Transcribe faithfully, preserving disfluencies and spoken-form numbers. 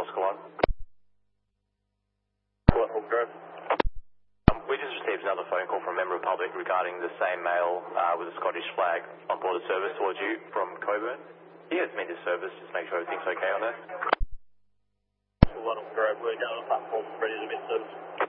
Oscar one. What, Grove? Um, we just received another phone call from a member of the public regarding the same male uh, with a Scottish flag on board the service towards you from Coburn. He has made his service, just make sure everything's okay on that. One Grove, we're going on platform, ready to mid service.